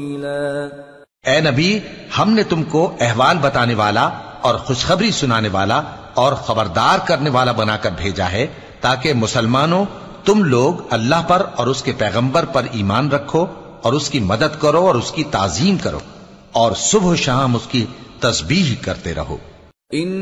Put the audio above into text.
ए नबी, हमने तुमको अहवाल बताने वाला और खुशखबरी सुनाने वाला और खबरदार करने वाला बनाकर भेजा है, ताकि मुसलमानों तुम लोग अल्लाह पर और उसके पैगंबर पर ईमान रखो और उसकी मदद करो और उसकी ताजीम करो और सुबह शाम उसकी तस्बीह करते रहो।